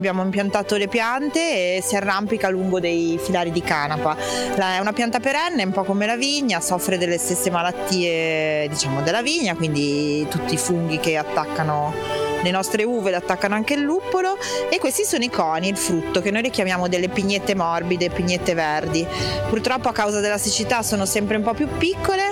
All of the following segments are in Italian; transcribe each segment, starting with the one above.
Abbiamo impiantato le piante e si arrampica lungo dei filari di canapa. È una pianta perenne, un po' come la vigna, soffre delle stesse malattie, diciamo, della vigna, quindi tutti i funghi che attaccano le nostre uve le attaccano anche il luppolo, e questi sono i coni, il frutto, che noi le chiamiamo delle pignette morbide, pignette verdi. Purtroppo a causa della siccità sono sempre un po' più piccole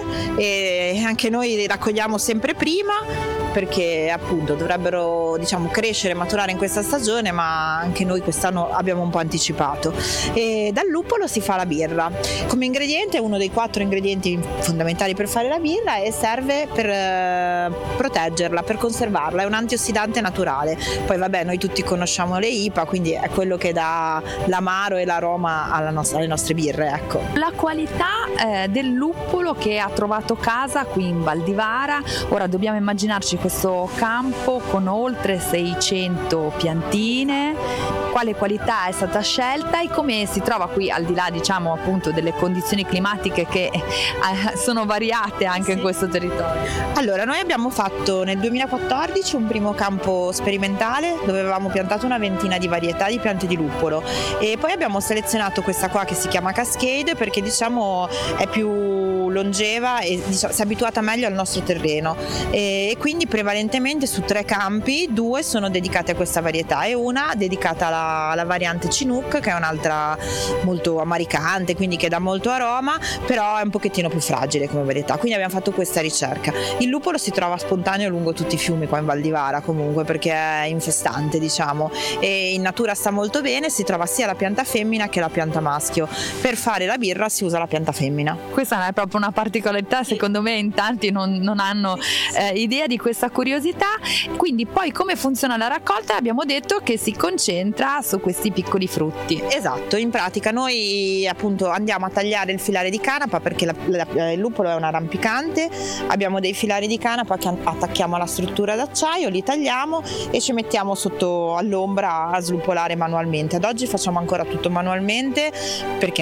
e anche noi le raccogliamo sempre prima, perché appunto dovrebbero, diciamo, crescere e maturare in questa stagione, ma anche noi quest'anno abbiamo un po' anticipato. E dal luppolo si fa la birra. Come ingrediente, uno dei 4 ingredienti fondamentali per fare la birra, e serve per proteggerla, per conservarla, è un antiossidante naturale. Poi vabbè, noi tutti conosciamo le IPA, quindi è quello che dà l'amaro e l'aroma alle nostre birre, ecco. La qualità del luppolo che ha trovato casa qui in Val di Vara. Ora dobbiamo immaginarci questo campo con oltre 600 piantine. Quale qualità è stata scelta e come si trova qui, al di là, diciamo, appunto delle condizioni climatiche che sono variate anche in questo territorio? Allora, noi abbiamo fatto nel 2014 un primo campo sperimentale dove avevamo piantato una ventina di varietà di piante di luppolo, e poi abbiamo selezionato questa qua che si chiama Cascade perché, diciamo, è più longeva e, diciamo, si è abituata meglio al nostro terreno, e quindi prevalentemente su 3 campi 2 sono dedicati a questa varietà e una dedicata alla variante Chinook, che è un'altra molto amaricante, quindi che dà molto aroma, però è un pochettino più fragile come varietà. Quindi abbiamo fatto questa ricerca. Il luppolo si trova spontaneo lungo tutti i fiumi qua in Val di Vara, comunque, perché è infestante, diciamo, e in natura sta molto bene. Si trova sia la pianta femmina che la pianta maschio. Per fare la birra si usa la pianta femmina. Questa è proprio una particolarità, secondo me in tanti non hanno idea di questa curiosità. Quindi poi come funziona la raccolta? Abbiamo detto che si concentra su questi piccoli frutti. Esatto, in pratica noi appunto andiamo a tagliare il filare di canapa, perché il luppolo è un arrampicante. Abbiamo dei filari di canapa che attacchiamo alla struttura d'acciaio, li tagliamo e ci mettiamo sotto all'ombra a sluppolare manualmente. Ad oggi facciamo ancora tutto manualmente perché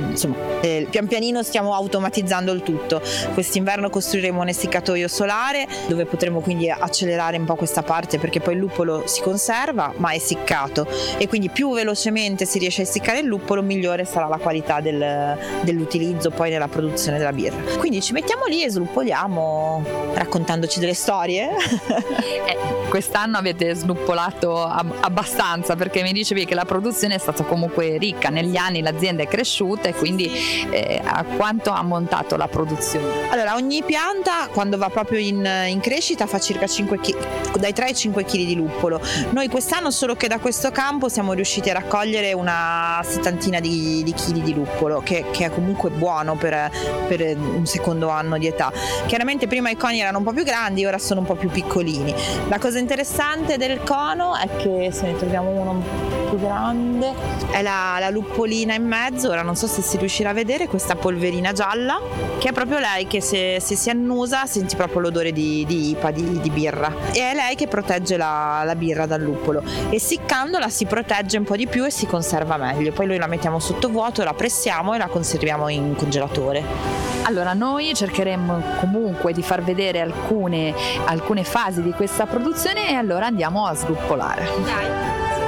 pian pianino stiamo automatizzando il tutto. Quest'inverno costruiremo un essiccatoio solare dove potremo quindi accelerare un po' questa parte, perché poi il luppolo si conserva ma è essiccato, e quindi più velocemente si riesce a essiccare il luppolo, migliore sarà la qualità dell'utilizzo poi nella produzione della birra. Quindi ci mettiamo lì e sluppoliamo raccontandoci delle storie. Quest'anno avete snuppolato abbastanza, perché mi dicevi che la produzione è stata comunque ricca, negli anni l'azienda è cresciuta, e quindi a quanto ha montato la produzione? Allora, ogni pianta quando va proprio in crescita fa circa dai 3 ai 5 kg di luppolo. Noi quest'anno, solo che da questo campo, siamo riusciti a raccogliere una 70 di chili di luppolo, che è comunque buono per un secondo anno di età. Chiaramente prima i coni erano un po' più grandi, ora sono un po' più piccolini. La cosa interessante del cono è che, se ne troviamo uno più grande, è la luppolina in mezzo. Ora non so se si riuscirà a vedere questa polverina gialla, che è proprio lei che se si annusa senti proprio l'odore di IPA, di birra, e è lei che protegge la birra dal luppolo. Essiccandola si protegge un po' di più e si conserva meglio. Poi noi la mettiamo sotto vuoto, la pressiamo e la conserviamo in congelatore. Allora, noi cercheremo comunque di far vedere alcune fasi di questa produzione, e allora andiamo a sluppolare. Dai.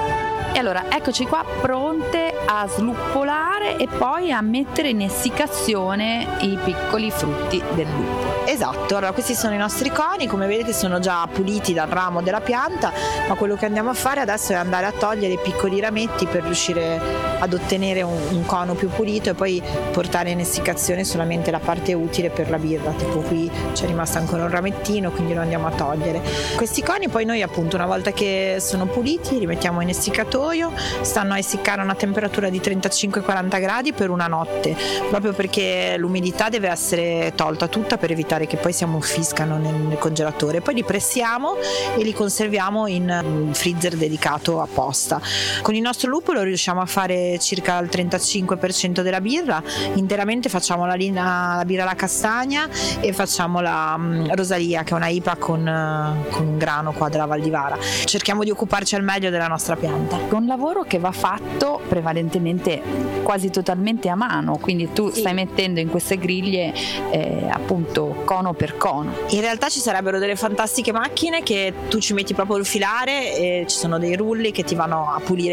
E allora eccoci qua pronte a sluppolare e poi a mettere in essiccazione i piccoli frutti del luppolo. Esatto, allora questi sono i nostri coni, come vedete sono già puliti dal ramo della pianta, ma quello che andiamo a fare adesso è andare a togliere i piccoli rametti per riuscire ad ottenere un cono più pulito, e poi portare in essiccazione solamente la parte utile per la birra. Tipo qui c'è rimasto ancora un ramettino, quindi lo andiamo a togliere. Questi coni poi noi, appunto, una volta che sono puliti, li mettiamo in essiccatoio. Stanno a essiccare a una temperatura di 35-40 gradi per una notte, proprio perché l'umidità deve essere tolta tutta, per evitare che poi si ammuffiscano nel congelatore. Poi li pressiamo e li conserviamo in un freezer dedicato apposta. Con il nostro luppolo riusciamo a fare circa il 35% della birra. Interamente facciamo la birra alla castagna e facciamo la Rosalia, che è una IPA con un grano qua della Val di Vara. Cerchiamo di occuparci al meglio della nostra pianta. è un lavoro che va fatto prevalentemente quasi totalmente a mano, quindi tu Sì. stai mettendo in queste griglie appunto cono per cono. In realtà ci sarebbero delle fantastiche macchine che tu ci metti proprio il filare e ci sono dei rulli che ti vanno a pulire